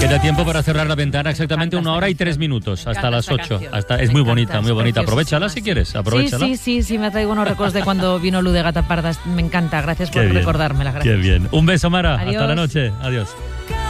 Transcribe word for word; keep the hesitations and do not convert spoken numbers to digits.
Queda tiempo para cerrar la ventana, exactamente una hora y tres minutos, hasta las ocho. Hasta, es muy bonita, muy bonita. Aprovechala si quieres, aprovechala. Sí, sí, sí, sí, me traigo unos recuerdos de cuando vino Lu de Gata Parda. Me encanta, gracias por recordármela. Gracias. Qué bien. Un beso, Mara. Adiós. Hasta la noche. Adiós.